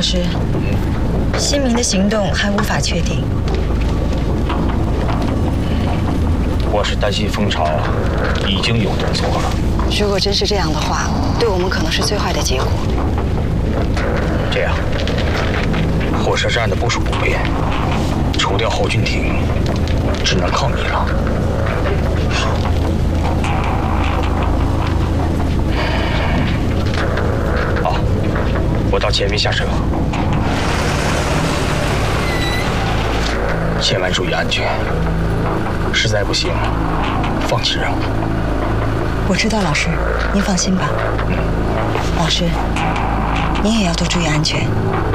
老师，新民的行动还无法确定。 我是担心蜂巢已经有动作了。 如果真是这样的话，对我们可能是最坏的结果。 这样，火车站的部署不变，除掉后军艇，只能靠你了。好，我到前面下车。千万注意安全，实在不行，放弃任务。 我知道，老师，您放心吧。老师，您也要多注意安全。